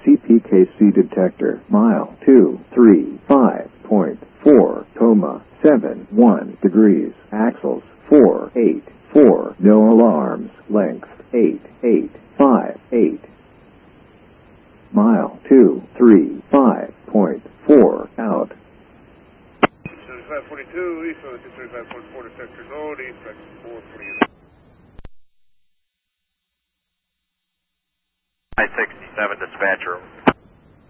CPKC detector, mile 235.4, coma 71 degrees, axles 484, no alarms, length 8858. Mile 235.4, out. 7542, east on the 235.4 detector node, east, 440. 567 dispatcher.